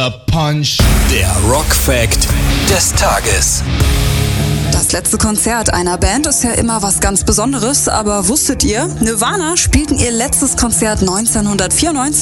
A punch. Der Rock-Fact des Tages. Das letzte Konzert einer Band ist ja immer was ganz Besonderes, aber wusstet ihr, Nirvana spielten ihr letztes Konzert 1994